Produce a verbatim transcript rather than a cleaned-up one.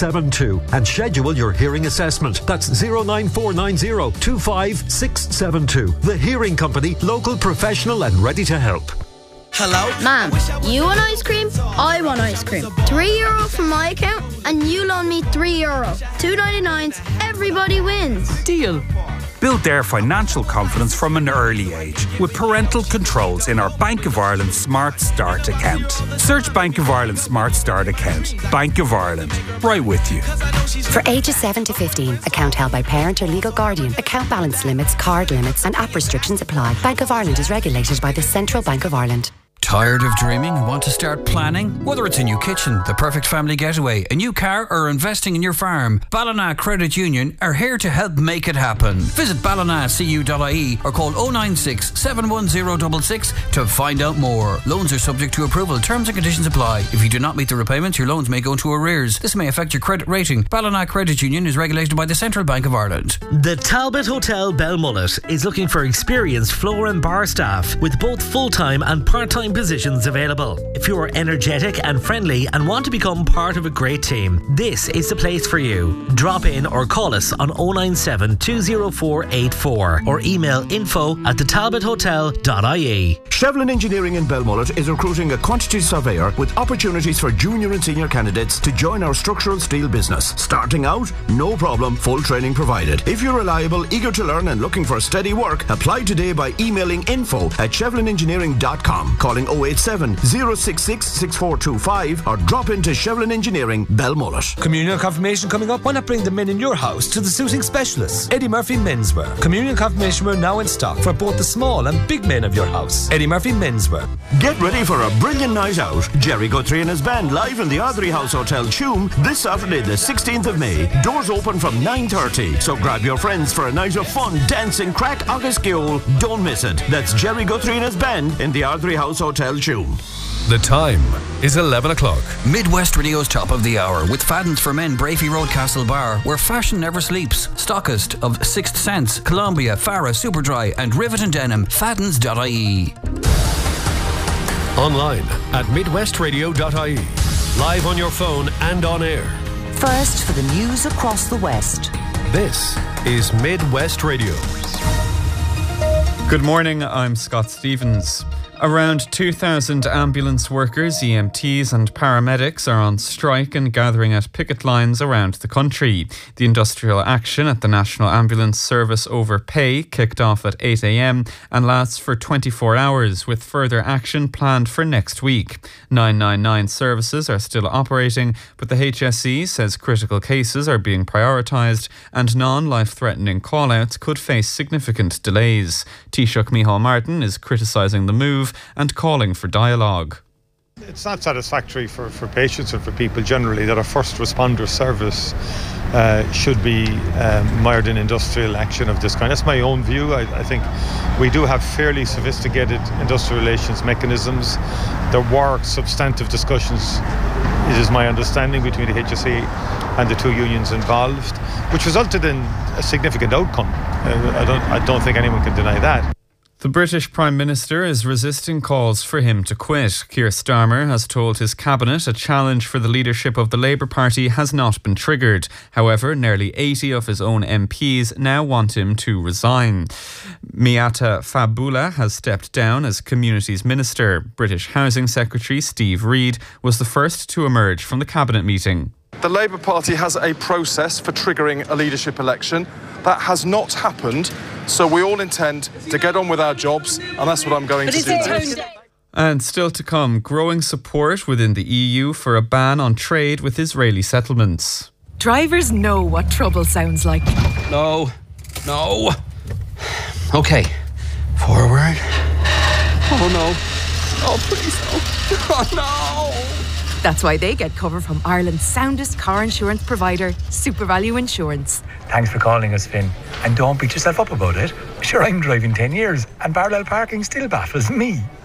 seven two and schedule your hearing assessment. That's zero nine four nine zero two five six seven two. The Hearing Company, local, professional and ready to help. Hello? Ma'am, you want ice cream? I want ice cream. Three euro from my account and you loan me three euro. Two ninety-nines, everybody wins. Deal. Build their financial confidence from an early age with parental controls in our Bank of Ireland Smart Start account. Search Bank of Ireland Smart Start account. Bank of Ireland. Right with you. For ages seven to fifteen, account held by parent or legal guardian. Account balance limits, card limits and app restrictions apply. Bank of Ireland is regulated by the Central Bank of Ireland. Tired of dreaming and want to start planning? Whether it's a new kitchen, the perfect family getaway, a new car or investing in your farm, Ballina Credit Union are here to help make it happen. Visit ballina c u dot i e or call oh nine six, seven one zero six six to find out more. Loans are subject to approval. Terms and conditions apply. If you do not meet the repayments, your loans may go into arrears. This may affect your credit rating. Ballina Credit Union is regulated by the Central Bank of Ireland. The Talbot Hotel Belmullet is looking for experienced floor and bar staff with both full-time and part-time positions available. If you are energetic and friendly and want to become part of a great team, this is the place for you. Drop in or call us on oh nine seven, two oh four eight four or email info at the talbot hotel dot i e. Shevlin Engineering in Belmullet is recruiting a quantity surveyor with opportunities for junior and senior candidates to join our structural steel business. Starting out, no problem, full training provided. If you're reliable, eager to learn and looking for steady work, apply today by emailing info at shevlin engineering dot com, calling oh eight seven, oh six six, six four two five or drop into Shevlin Engineering, Belmullet. Communion confirmation coming up? Why not bring the men in your house to the suiting specialists? Eddie Murphy Menswear. Communion confirmation wear now in stock for both the small and big men of your house. Eddie Murphy Menswear. Get ready for a brilliant night out. Jerry Guthrie and his band live in the Ardrey House Hotel, Tuam this Saturday the sixteenth of May. Doors open from nine thirty. So grab your friends for a night of fun, dancing, crack, agus giol. Don't miss it. That's Jerry Guthrie and his band in the Ardrey House Hotel, Tuam. The time is eleven o'clock. Midwest Radio's top of the hour with Fadden's for Men, Brafey Road, Castle Bar, where fashion never sleeps. Stockist of Sixth Sense, Columbia, Farah, Superdry and Rivet and Denim. Faddens dot i e. Online at midwest radio dot i e. Live on your phone and on air. First for the news across the West. This is Midwest Radio. Good morning, I'm Scott Stevens. Around two thousand ambulance workers, E M Ts and paramedics are on strike and gathering at picket lines around the country. The industrial action at the National Ambulance Service over pay kicked off at eight a m and lasts for twenty-four hours, with further action planned for next week. nine nine nine services are still operating, but the H S E says critical cases are being prioritised and non-life-threatening call-outs could face significant delays. Taoiseach Micheál Martin is criticising the move and calling for dialogue. It's not satisfactory for, for patients and for people generally that a first responder service uh, should be um, mired in industrial action of this kind. That's my own view. I, I think we do have fairly sophisticated industrial relations mechanisms. There were substantive discussions, it is my understanding, between the H S E and the two unions involved, which resulted in a significant outcome. Uh, I don't, I don't think anyone can deny that. The British Prime Minister is resisting calls for him to quit. Keir Starmer has told his cabinet a challenge for the leadership of the Labour Party has not been triggered. However, nearly eighty of his own M Ps now want him to resign. Miata Fabbullah has stepped down as Communities Minister. British Housing Secretary Steve Reid was the first to emerge from the cabinet meeting. The Labour Party has a process for triggering a leadership election. That has not happened, so we all intend to get on with our jobs, and that's what I'm going to do today. And still to come, growing support within the E U for a ban on trade with Israeli settlements. Drivers know what trouble sounds like. No, no. Okay, forward. Oh no. Oh please no. Oh no. That's why they get cover from Ireland's soundest car insurance provider, SuperValue Insurance. Thanks for calling us, Finn. And don't beat yourself up about it. Sure, I'm driving ten years and parallel parking still baffles me.